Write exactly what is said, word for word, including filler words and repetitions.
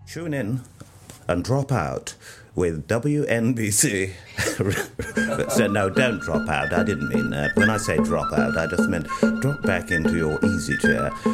Tune in and drop out with W N B C. So, no, don't drop out. I didn't mean that. When I say drop out, I just meant drop back into your easy chair